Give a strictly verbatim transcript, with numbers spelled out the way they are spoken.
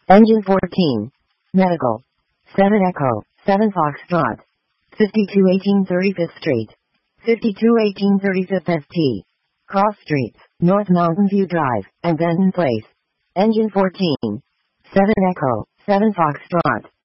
Engine fourteen. Medical. seven Echo, seven Foxtrot. fifty-two eighteen thirty-fifth Street. fifty-two eighteen thirty-fifth S T. Cross Streets, North Mountain View Drive, and Benton Place. Engine fourteen. seven Echo, seven Foxtrot.